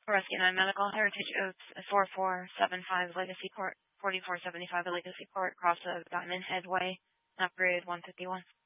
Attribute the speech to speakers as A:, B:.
A: Rescue 9 Medical, Heritage Oaks, 4475 Legacy Court, 4475 Legacy Court, cross of Diamond Headway, upgrade 151.